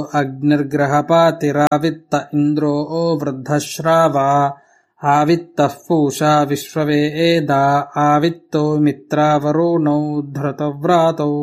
अग्निर्ग्रहपातिरावित्त इन्द्रो वृद्धश्रावा आवित्तः पूषा विश्ववेदा आवित्तो मित्रावरुणौ धृतव्रातौ